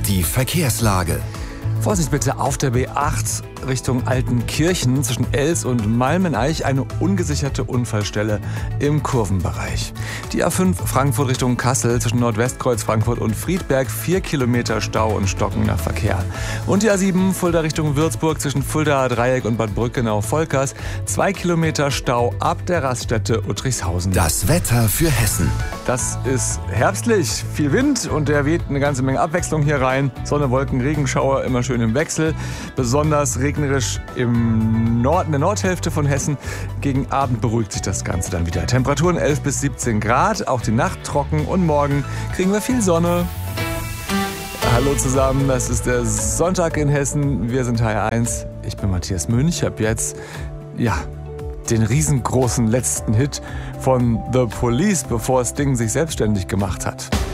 Die Verkehrslage. Vorsicht bitte auf der B8 Richtung Altenkirchen zwischen Els und Malmeneich eine ungesicherte Unfallstelle im Kurvenbereich. Die A5 Frankfurt Richtung Kassel zwischen Nordwestkreuz Frankfurt und Friedberg 4 Kilometer Stau und stockender Verkehr. Und die A7 Fulda Richtung Würzburg zwischen Fulda Dreieck und Bad Brückenau-Volkers 2 Kilometer Stau ab der Raststätte Uttrichshausen. Das Wetter für Hessen. Das ist herbstlich, viel Wind und der weht eine ganze Menge Abwechslung hier rein. Sonne, Wolken, Regenschauer, immer schön im Wechsel. Besonders regnerisch im Norden, der Nordhälfte von Hessen. Gegen Abend beruhigt sich das Ganze dann wieder. Temperaturen 11 bis 17 Grad, auch die Nacht trocken und morgen kriegen wir viel Sonne. Hallo zusammen, das ist der Sonntag in Hessen. Wir sind HR1. Ich bin Matthias Münch. Ich habe jetzt, den riesengroßen letzten Hit von The Police, bevor Sting sich selbstständig gemacht hat.